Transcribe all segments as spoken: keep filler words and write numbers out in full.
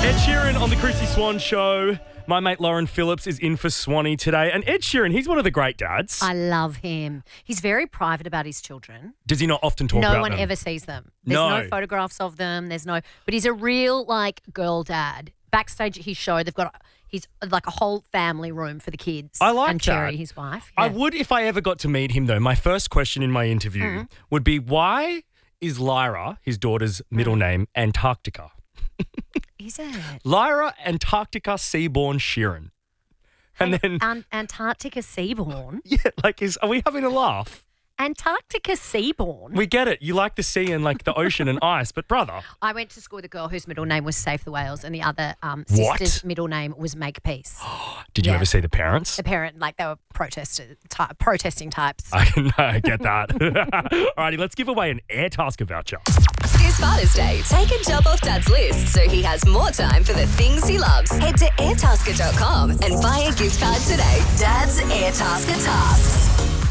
Ed Sheeran on the Chrissy Swan Show. My mate Lauren Phillips is in for Swanee today. And Ed Sheeran, he's one of the great dads. I love him. He's very private about his children. Does he not often talk no about them? No one ever sees them. There's No. no photographs of them. There's no, but he's a real like girl dad. Backstage at his show, they've got he's like a whole family room for the kids. I like and Cherry, that. his wife. I Yeah. would if I ever got to meet him, though. My first question in my interview Mm. would be, why is Lyra, his daughter's middle Mm. name, Antarctica? Is it? Lyra Antarctica Seaborn Sheeran. And then, An- Antarctica Seaborn. yeah, like, is are we having a laugh? Antarctica Seaborn. We get it. You like the sea and like the ocean and ice, but brother, I went to school with a girl whose middle name was Save the Whales, and the other um, What? sister's middle name was Make Peace. did you Yeah. ever see the parents? The parent, like they were protested, ty- protesting types. I can I get that. Alrighty, let's give away an Air Tasker voucher. This Father's Day, take a job off Dad's list so he has more time for the things he loves. Head to airtasker dot com and buy a gift card today. Dad's Airtasker Tasks.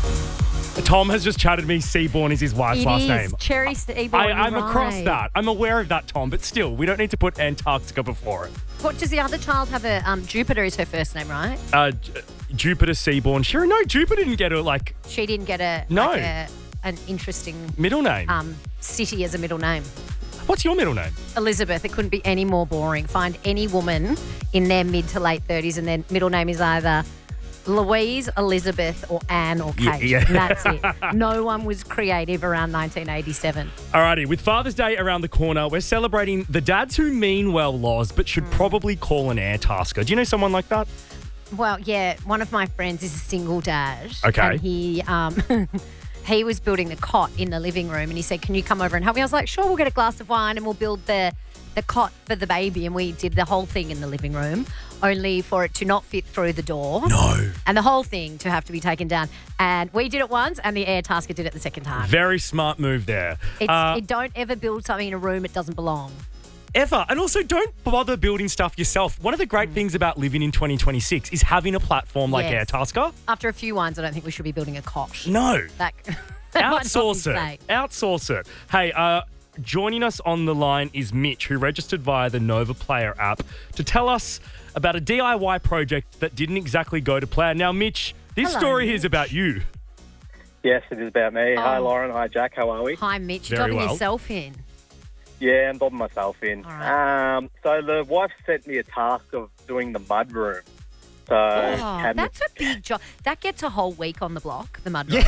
Tom has just chatted me. Seaborn is his wife's It last is name. Cherry Seaborn. I, I'm right. across that. I'm aware of that, Tom, but still, we don't need to put Antarctica before it. What does the other child have? A um, Jupiter is her first name, right? Uh, J- Jupiter Seaborn. Sure, no, Jupiter didn't get a like She didn't get a No. like a, an interesting middle name. um, city as a middle name. What's your middle name? Elizabeth. It couldn't be any more boring. Find any woman in their mid to late thirties, and their middle name is either Louise, Elizabeth, or Anne or Yeah, Kate. yeah. And that's it. No one was creative around nineteen eighty-seven. Alrighty, with Father's Day around the corner, we're celebrating the dads who mean well, Loz, but should probably call an Air Tasker. Do you know someone like that? Well, yeah, one of my friends is a single dad. Okay. And he um he was building the cot in the living room, and he said, "Can you come over and help me?" I was like, "Sure, we'll get a glass of wine and we'll build the the cot for the baby." And we did the whole thing in the living room, only for it to not fit through the door. No. And the whole thing to have to be taken down. And we did it once, and the Air Tasker did it the second time. Very smart move there. It's, Uh, it don't ever build something in a room it doesn't belong. Ever. And also, don't bother building stuff yourself. One of the great things about living in twenty twenty-six is having a platform like Yes. Air Tasker. After a few wines, I don't think we should be building a cot. No. That, that might not be Outsource it. safe. Outsource it. Hey, uh, joining us on the line is Mitch, who registered via the Nova Player app to tell us about a D I Y project that didn't exactly go to plan. Now, Mitch, this Hello, story here is Mitch. about you. Yes, it is about me. Hi, Oh. Lauren. Hi, Jack. How are we? Hi, Mitch. You're Very dropping well. yourself in. Yeah, I'm bobbing myself in. All right. Um, so the wife sent me a task of doing the mud room. So Oh, cabinet- that's a big job. That gets a whole week on the block, the mud room.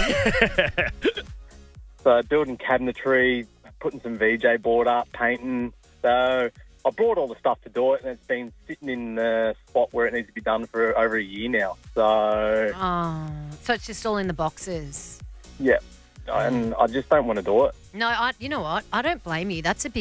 so building cabinetry, putting some V J board up, painting. So I brought all the stuff to do it, and it's been sitting in the spot where it needs to be done for over a year now. So Oh, so it's just all in the boxes. yeah, and I just don't want to do it. No, I, you know what? I don't blame you. That's a big